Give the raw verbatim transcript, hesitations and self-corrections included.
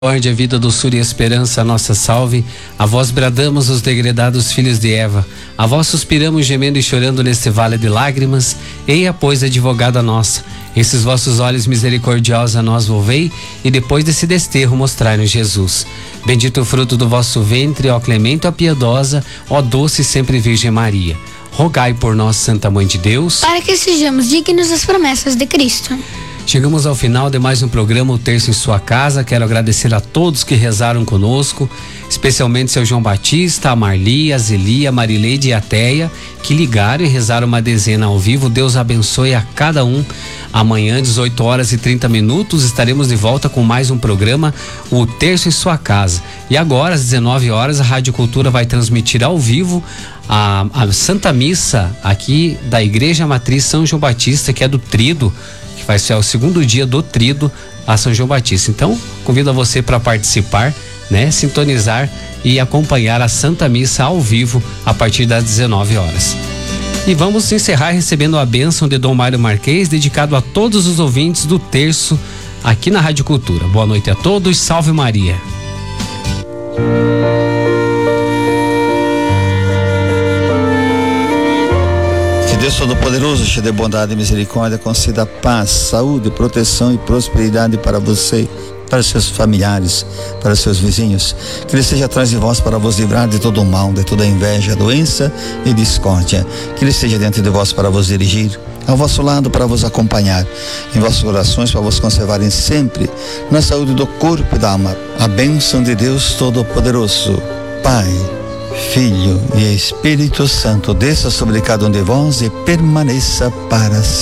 Misericórdia, vida, doçura e esperança, nossa salve. A vós bradamos os degredados filhos de Eva. A vós suspiramos gemendo e chorando neste vale de lágrimas. Eia, pois, advogada nossa, esses vossos olhos misericordiosos a nós volvei, e depois desse desterro mostrai-nos Jesus. Bendito o fruto do vosso ventre, ó clemente, ó piedosa, ó doce e sempre Virgem Maria. Rogai por nós, Santa Mãe de Deus, para que sejamos dignos das promessas de Cristo. Chegamos ao final de mais um programa, o Terço em Sua Casa. Quero agradecer a todos que rezaram conosco, especialmente seu João Batista, a Marli, a Zeli, a Marileide e a Teia, que ligaram e rezaram uma dezena ao vivo. Deus abençoe a cada um. Amanhã, dezoito horas e trinta minutos, estaremos de volta com mais um programa, o Terço em Sua Casa. E agora, às dezenove horas, a Rádio Cultura vai transmitir ao vivo a, a Santa Missa aqui da Igreja Matriz São João Batista, que é do Trido, que vai ser o segundo dia do Trido a São João Batista. Então, convido a você para participar, né, sintonizar e acompanhar a Santa Missa ao vivo a partir das dezenove horas. E vamos encerrar recebendo a bênção de Dom Mário Marquês, dedicado a todos os ouvintes do Terço aqui na Rádio Cultura. Boa noite a todos, salve Maria. Deus Todo-Poderoso, cheio de bondade e misericórdia, conceda paz, saúde, proteção e prosperidade para você, para seus familiares, para seus vizinhos. Que Ele esteja atrás de vós para vos livrar de todo o mal, de toda inveja, doença e discórdia. Que Ele esteja dentro de vós para vos dirigir, ao vosso lado para vos acompanhar, em vossos corações para vos conservarem sempre na saúde do corpo e da alma. A bênção de Deus Todo-Poderoso, Pai, Filho e Espírito Santo, desça sobre cada um de vós e permaneça para sempre.